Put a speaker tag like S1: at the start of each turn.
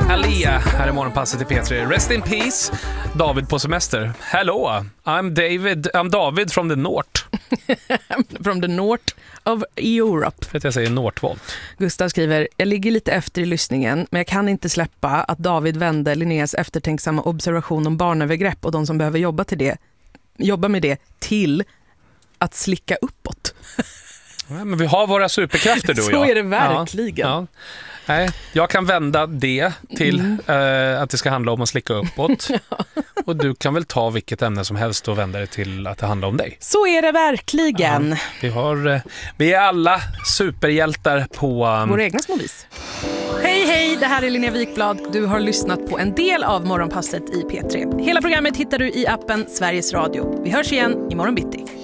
S1: Alia, här är morgonpasset i P3. Rest in peace, David på semester. Hello, I'm David from the North.
S2: From the North of Europe.
S1: För att jag säger Northvolt.
S2: Gustav skriver, jag ligger lite efter i lyssningen, men jag kan inte släppa att David vände Linneas eftertänksamma observation om barnövergrepp och de som behöver jobba med det till att slicka uppåt.
S1: Ja, men vi har våra superkrafter, du och jag.
S2: Så är det verkligen.
S1: Ja. Nej, jag kan vända det till att det ska handla om att slicka uppåt. Och du kan väl ta vilket ämne som helst och vända det till att det handlar om dig.
S2: Så är det verkligen.
S1: Ja, vi är alla superhjältar på
S2: våra egna små vis. Hej, det här är Linnea Wikblad. Du har lyssnat på en del av morgonpasset i P3. Hela programmet hittar du i appen Sveriges Radio. Vi hörs igen imorgon bitti.